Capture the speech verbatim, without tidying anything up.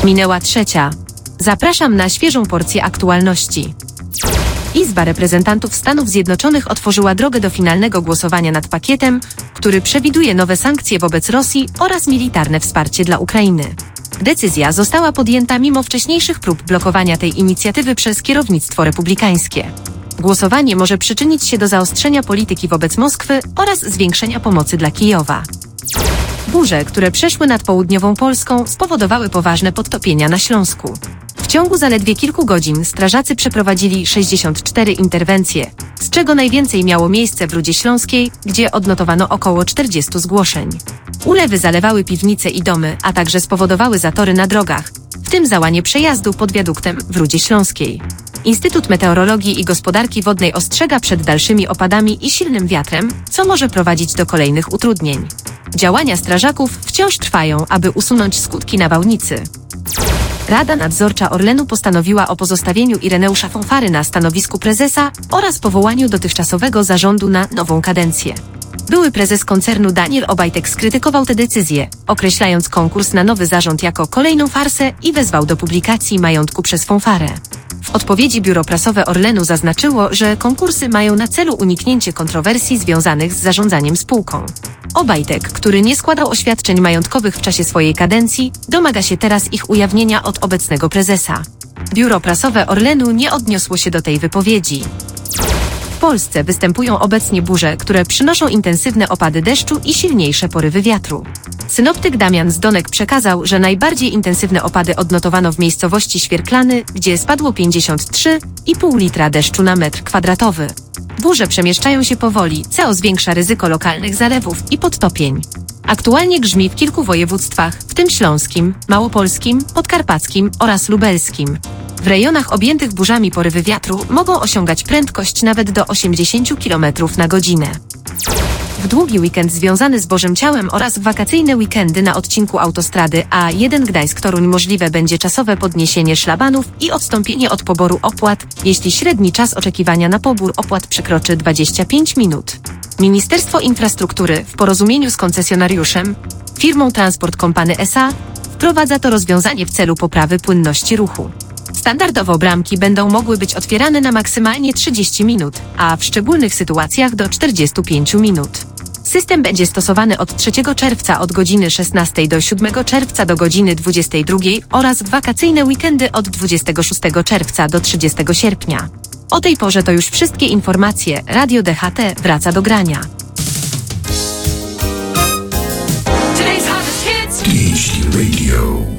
Minęła trzecia. Zapraszam na świeżą porcję aktualności. Izba Reprezentantów Stanów Zjednoczonych otworzyła drogę do finalnego głosowania nad pakietem, który przewiduje nowe sankcje wobec Rosji oraz militarne wsparcie dla Ukrainy. Decyzja została podjęta mimo wcześniejszych prób blokowania tej inicjatywy przez kierownictwo republikańskie. Głosowanie może przyczynić się do zaostrzenia polityki wobec Moskwy oraz zwiększenia pomocy dla Kijowa. Burze, które przeszły nad południową Polską, spowodowały poważne podtopienia na Śląsku. W ciągu zaledwie kilku godzin strażacy przeprowadzili sześćdziesiąt cztery interwencje, z czego najwięcej miało miejsce w Rudzie Śląskiej, gdzie odnotowano około czterdzieści zgłoszeń. Ulewy zalewały piwnice i domy, a także spowodowały zatory na drogach, w tym załanie przejazdu pod wiaduktem w Rudzie Śląskiej. Instytut Meteorologii i Gospodarki Wodnej ostrzega przed dalszymi opadami i silnym wiatrem, co może prowadzić do kolejnych utrudnień. Działania strażaków wciąż trwają, aby usunąć skutki nawałnicy. Rada Nadzorcza Orlenu postanowiła o pozostawieniu Ireneusza Fonfary na stanowisku prezesa oraz powołaniu dotychczasowego zarządu na nową kadencję. Były prezes koncernu Daniel Obajtek skrytykował tę decyzję, określając konkurs na nowy zarząd jako kolejną farsę i wezwał do publikacji majątku przez Fonfarę. W odpowiedzi biuro prasowe Orlenu zaznaczyło, że konkursy mają na celu uniknięcie kontrowersji związanych z zarządzaniem spółką. Obajtek, który nie składał oświadczeń majątkowych w czasie swojej kadencji, domaga się teraz ich ujawnienia od obecnego prezesa. Biuro prasowe Orlenu nie odniosło się do tej wypowiedzi. W Polsce występują obecnie burze, które przynoszą intensywne opady deszczu i silniejsze porywy wiatru. Synoptyk Damian Zdonek przekazał, że najbardziej intensywne opady odnotowano w miejscowości Świerklany, gdzie spadło pięćdziesiąt trzy i pół litra deszczu na metr kwadratowy. Burze przemieszczają się powoli, co zwiększa ryzyko lokalnych zalewów i podtopień. Aktualnie grzmi w kilku województwach, w tym śląskim, małopolskim, podkarpackim oraz lubelskim. W rejonach objętych burzami porywy wiatru mogą osiągać prędkość nawet do osiemdziesiąt kilometrów na godzinę. W długi weekend związany z Bożym Ciałem oraz w wakacyjne weekendy na odcinku autostrady A jeden Gdańsk-Toruń możliwe będzie czasowe podniesienie szlabanów i odstąpienie od poboru opłat, jeśli średni czas oczekiwania na pobór opłat przekroczy dwadzieścia pięć minut. Ministerstwo Infrastruktury w porozumieniu z koncesjonariuszem, firmą Transport Company S A, wprowadza to rozwiązanie w celu poprawy płynności ruchu. Standardowo bramki będą mogły być otwierane na maksymalnie trzydzieści minut, a w szczególnych sytuacjach do czterdziestu pięciu minut. System będzie stosowany od trzeciego czerwca od godziny szesnastej do siódmego czerwca do godziny dwudziestej drugiej oraz w wakacyjne weekendy od dwudziestego szóstego czerwca do trzydziestego sierpnia. O tej porze to już wszystkie informacje. Radio D H T wraca do grania. D H T Radio.